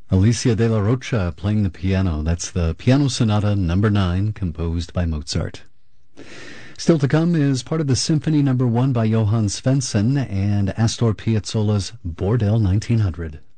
Alicia de la Rocha playing the piano. That's the Piano Sonata Number 9, composed by Mozart. Still to come is part of the Symphony Number 1 by Johann Svensson and Astor Piazzolla's Bordel 1900.